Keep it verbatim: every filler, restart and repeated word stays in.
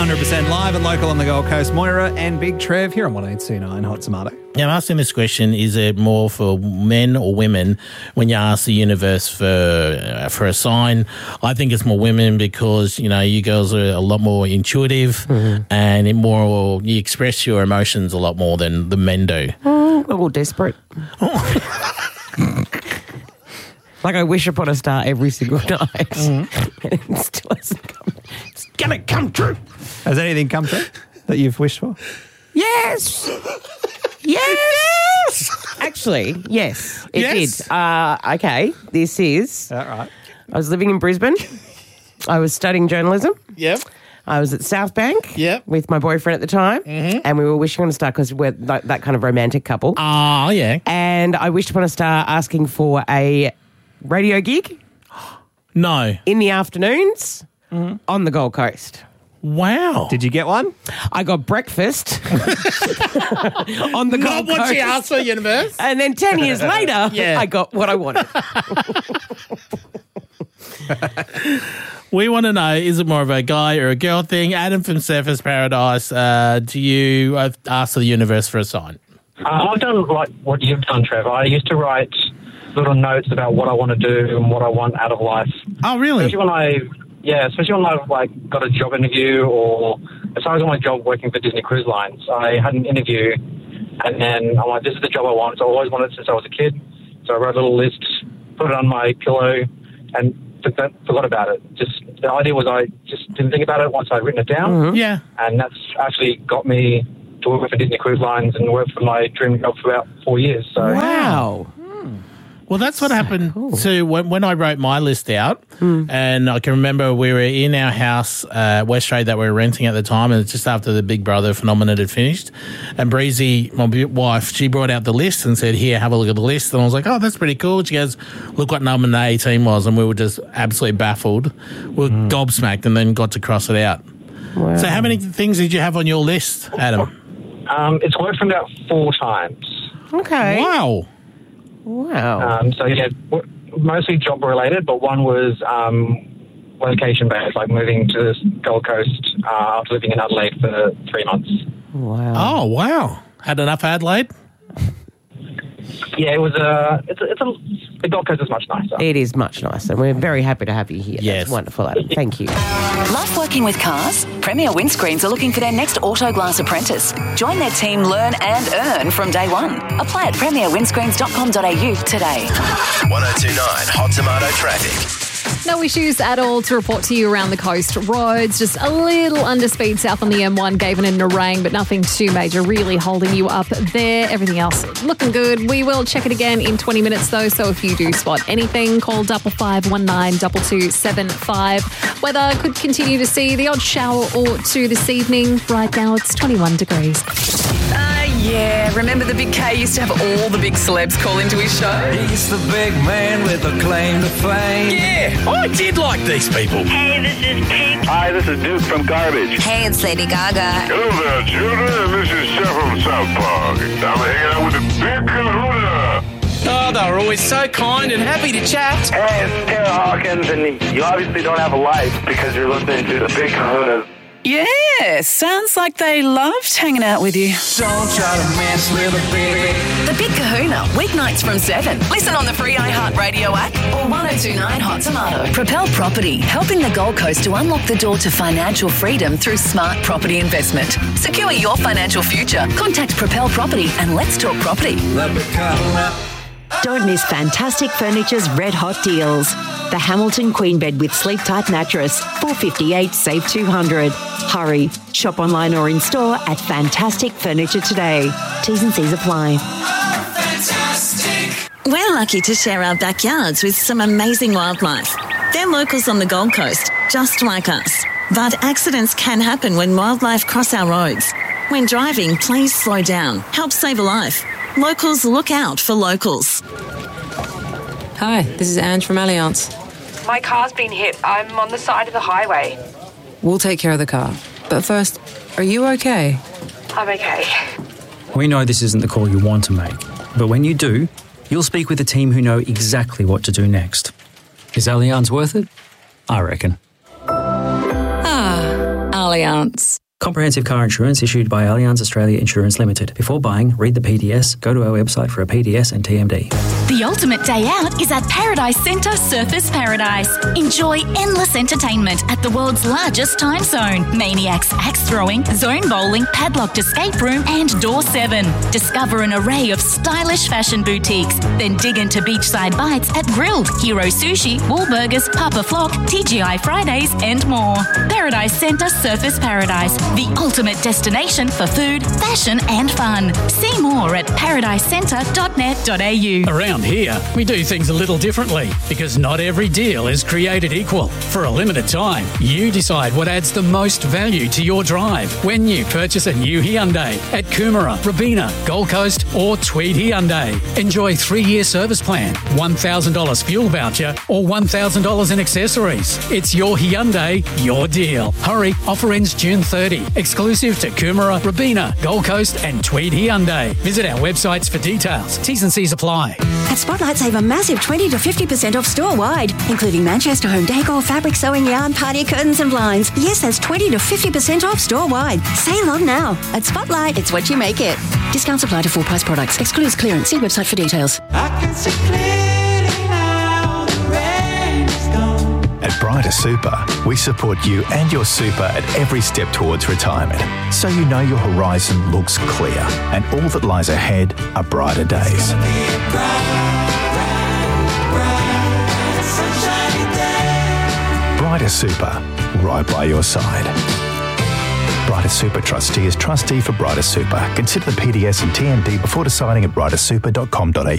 hundred percent live and local on the Gold Coast. Moira and Big Trev here on one eight two nine Hot Tomato. Now, I'm asking this question, is it more for men or women when you ask the universe for uh, for a sign? I think it's more women because, you know, you girls are a lot more intuitive mm-hmm. and it more you express your emotions a lot more than the men do. Mm, a little desperate. Oh. Like I wish upon a star every single night. Mm-hmm. And it still hasn't come. It's going to come true. Has anything come true that you've wished for? Yes. Yes. Actually, yes, it yes. did. Uh, okay, this is... All right. I was living in Brisbane. I was studying journalism. Yep. I was at South Bank yep. with my boyfriend at the time, mm-hmm. and we were wishing on a star because we're that, that kind of romantic couple. Oh, yeah. And I wished upon a star asking for a radio gig. No. In the afternoons mm-hmm. on the Gold Coast. Wow. Did you get one? I got breakfast on the Not Gold Coast. what she asked for, universe. And then ten years later, yeah. I got what I wanted. We want to know, is it more of a guy or a girl thing? Adam from Surfers Paradise, uh, do you uh, ask the universe for a sign? Uh, I've done like what you've done, Trevor. I used to write little notes about what I want to do and what I want out of life. Oh, really? Especially when I, yeah, especially when I've like got a job interview, or as far as my job working for Disney Cruise Lines, I had an interview, and then I'm like, this is the job I want. So I always wanted it since I was a kid. So I wrote a little list, put it on my pillow, and forgot about it. Just the idea was I just didn't think about it once I'd written it down. Mm-hmm. Yeah, and that's actually got me to work for Disney Cruise Lines and work for my dream job for about four years. So wow. Well, that's what happened cool. to when, when I wrote my list out. Mm. And I can remember we were in our house, uh, West Trade, that we were renting at the time, and it's just after the Big Brother phenomenon had finished. And Breezy, my wife, she brought out the list and said, here, have a look at the list. And I was like, oh, that's pretty cool. She goes, look what number eighteen was. And we were just absolutely baffled. We were mm. gobsmacked and then got to cross it out. Wow. So how many things did you have on your list, Adam? Um, it's worked from about four times. Okay. Wow. Wow. Um, so, yeah, w- mostly job-related, but one was um, location-based, like moving to the Gold Coast uh, after living in Adelaide for three months. Wow. Oh, wow. Had enough Adelaide? Yeah, it was a, it's a, it's a, the Gold Coast is much nicer. It is much nicer. We're very happy to have you here. Yes. That's wonderful, Adam. Thank you. Love working with cars? Premier Windscreens are looking for their next Autoglass apprentice. Join their team, learn and earn from day one. Apply at premier windscreens dot com dot a u today. one oh two point nine Hot Tomato Traffic. No issues at all to report to you around the coast roads. Just a little underspeed south on the M one, Gaven and Nerang, but nothing too major really holding you up there. Everything else looking good. We will check it again in twenty minutes though, so if you do spot anything, call double five one nine double two seven five. Weather could continue to see the odd shower or two this evening. Right now it's twenty-one degrees. Uh, yeah. Remember the Big K used to have all the big celebs call into his show? He's the big man with a claim to fame. Yeah, I did like these people. Hey, this is Pink. Hi, this is Duke from Garbage. Hey, it's Lady Gaga. Hello there, children. This is Jeff from South Park. I'm hanging out with the Big Kahuna. Oh, they're always so kind and happy to chat. Hey, it's Taylor Hawkins, and you obviously don't have a life because you're listening to the Big Kahuna. Yeah, sounds like they loved hanging out with you. Don't try to mess with a baby. The Big Kahuna, weeknights from seven. Listen on the free iHeartRadio app or one oh two point nine Hot Tomato. Propel Property, helping the Gold Coast to unlock the door to financial freedom through smart property investment. Secure your financial future. Contact Propel Property and let's talk property. The Big Kahuna. Don't miss Fantastic Furniture's red hot deals. The Hamilton Queen Bed with Sleep Tight Mattress, four fifty-eight, save two hundred. Hurry, shop online or in store at Fantastic Furniture today. T's and C's apply. Fantastic. We're lucky to share our backyards with some amazing wildlife. They're locals on the Gold Coast, just like us. But accidents can happen when wildlife cross our roads. When driving, please slow down. Help save a life. Locals look out for locals. Hi, this is Ange from Allianz. My car's been hit. I'm on the side of the highway. We'll take care of the car. But first, are you okay? I'm okay. We know this isn't the call you want to make, but when you do, you'll speak with a team who know exactly what to do next. Is Allianz worth it? I reckon. Ah, Allianz. Comprehensive car insurance issued by Allianz Australia Insurance Limited. Before buying, read the P D S, go to our website for a P D S and T M D. The ultimate day out is at Paradise Centre Surfers Paradise. Enjoy endless entertainment at the world's largest time zone. Maniacs, axe throwing, zone bowling, padlocked escape room and Door seven. Discover an array of stylish fashion boutiques. Then dig into beachside bites at Grilled, Hero Sushi, Wahlburgers, Papa Flock, T G I Fridays and more. Paradise Centre Surfers Paradise. The ultimate destination for food, fashion and fun. See more at paradise centre dot net dot a u. Around here, we do things a little differently because not every deal is created equal. For a limited time, you decide what adds the most value to your drive when you purchase a new Hyundai at Coomera, Robina, Gold Coast or Tweed Hyundai. Enjoy three-year service plan, one thousand dollars fuel voucher or one thousand dollars in accessories. It's your Hyundai, your deal. Hurry, offer ends June thirtieth. Exclusive to Coomera, Robina, Gold Coast and Tweed Hyundai. Visit our websites for details. T's and C's apply. At Spotlight, save a massive twenty to fifty percent off store-wide, including Manchester home decor, fabric, sewing, yarn, party curtains and blinds. Yes, that's twenty to fifty percent off store-wide. Sale on now. At Spotlight, it's what you make it. Discounts apply to full-price products. Excludes clearance. See website for details. I can see clearly now, the rain is gone. At Brighter Super, we support you and your super at every step towards retirement, so you know your horizon looks clear and all that lies ahead are brighter days. Brighter Super, right by your side. Brighter Super Trustee is trustee for Brighter Super. Consider the P D S and T M D before deciding at brighter super dot com dot a u.